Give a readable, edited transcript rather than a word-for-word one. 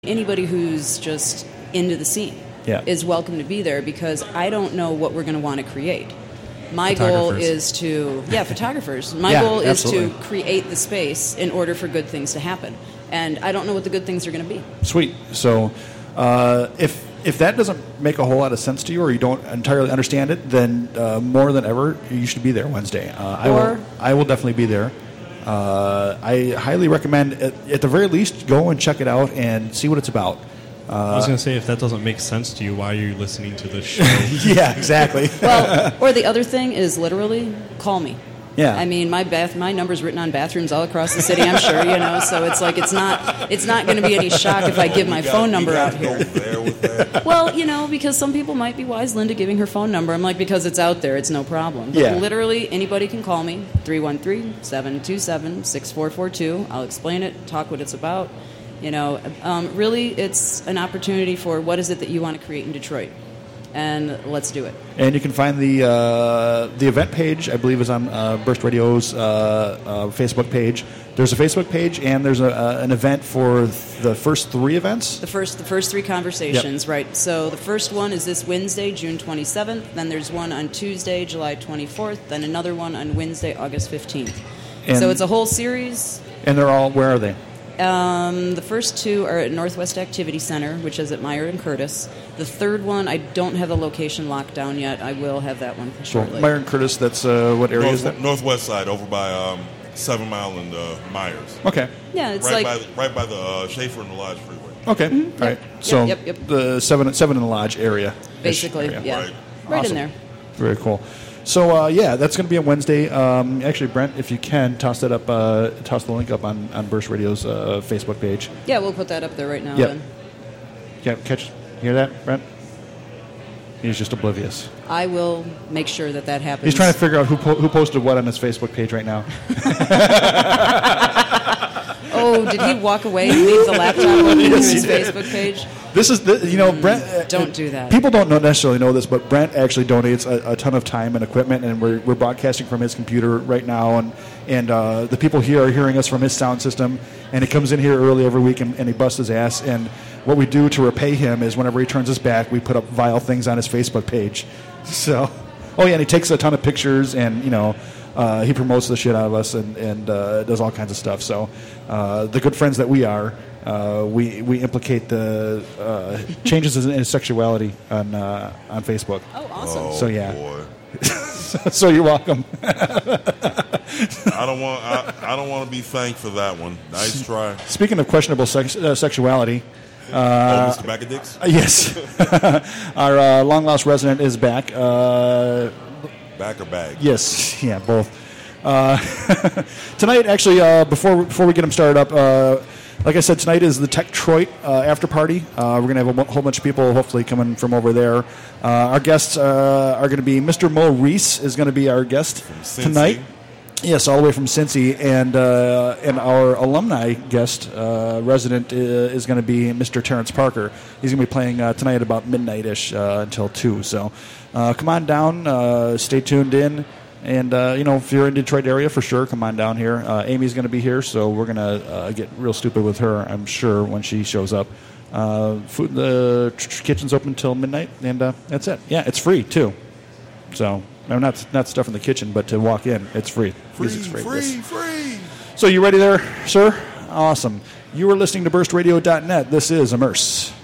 Anybody who's just into the scene is welcome to be there, because I don't know what we're going to want to create. My goal is to, photographers. My goal is to create the space in order for good things to happen. And I don't know what the good things are going to be. Sweet. So if that doesn't make a whole lot of sense to you, or you don't entirely understand it, then more than ever, you should be there Wednesday. I will definitely be there. I highly recommend, at the very least, go and check it out and see what it's about. I was going to say, if that doesn't make sense to you, why are you listening to this show? Yeah, exactly. Well, or the other thing is literally call me. Yeah. I mean, my number's written on bathrooms all across the city, I'm sure, so it's like it's not going to be any shock if I give my phone number out here. Well, because some people might be wise, Linda giving her phone number. I'm like, because it's out there, it's no problem. But literally, anybody can call me, 313-727-6442. I'll explain it, talk what it's about. Really, it's an opportunity for what is it that you want to create in Detroit. And let's do it. And you can find the event page, I believe, is on Burst Radio's Facebook page. There's a Facebook page, and there's an event for the first three events. The first three conversations, right? So the first one is this Wednesday, June 27th. Then there's one on Tuesday, July 24th. Then another one on Wednesday, August 15th. So it's a whole series. And they're all, where are they? The first two are at Northwest Activity Center, which is at Meyer and Curtis. The third one, I don't have the location locked down yet. I will have that one shortly. Meyer and Curtis, that's what area is that? Northwest side, over by 7 Mile and Myers. Okay. Yeah, it's right by the Schaefer and the Lodge Freeway. Okay. Mm-hmm. All right. So the 7 in the Lodge area. Basically, area. Right awesome. in there. Very cool. So, that's going to be on Wednesday. Actually, Brent, if you can, toss the link up on Burst Radio's Facebook page. Yeah, we'll put that up there right now. Then. Yeah, hear that, Brent? He's just oblivious. I will make sure that happens. He's trying to figure out who posted what on his Facebook page right now. Oh, did he walk away and leave the laptop open to his Facebook page? This is Brent. Don't do that. People don't necessarily know this, but Brent actually donates a ton of time and equipment, and we're broadcasting from his computer right now, and the people here are hearing us from his sound system, and he comes in here early every week and he busts his ass. And what we do to repay him is whenever he turns his back, we put up vile things on his Facebook page. So, and he takes a ton of pictures, and he promotes the shit out of us and does all kinds of stuff. So, the good friends that we are. We implicate the changes in his sexuality on Facebook. Oh, awesome! Oh, so yeah, boy. So you're welcome. I don't want to be thanked for that one. Nice try. Speaking of questionable sexuality, Mr. Bacadix? Yes, our long lost resident is back. Back or bag? Yes, yeah, both. Tonight, actually, before we get him started up. Like I said, tonight is the Techtroit after party. We're going to have a whole bunch of people hopefully coming from over there. Our guests are going to be Mr. Mo Reese is going to be our guest tonight. Yes, all the way from Cincy. And our alumni guest resident is going to be Mr. Terrence Parker. He's going to be playing tonight at about midnight-ish until 2. So come on down. Stay tuned in. And, if you're in the Detroit area, for sure, come on down here. Amy's going to be here, so we're going to get real stupid with her, I'm sure, when she shows up. The kitchen's open until midnight, and that's it. Yeah, it's free, too. So, not stuff in the kitchen, but to walk in, it's free. Free. So, you ready there, sir? Awesome. You are listening to BurstRadio.net. This is Immerse.